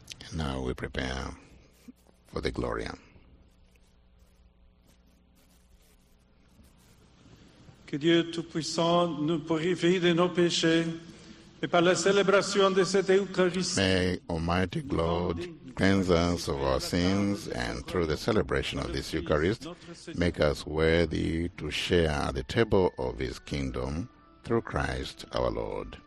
Now we prepare for the Gloria. Que Dieu Tout-Puissant nous purifie de nos péchés et par la célébration de cette Eucharistie. May Almighty God cleanse us of our sins, and through the celebration of this Eucharist, make us worthy to share at the table of His kingdom through Christ our Lord.